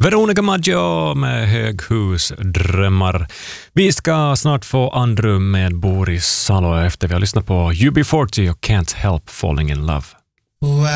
Veronica Maggio med höghusdrömmar. Vi ska snart få andrum med Boris Salo efter vi har lyssnat på UB40 och Can't Help Falling in Love.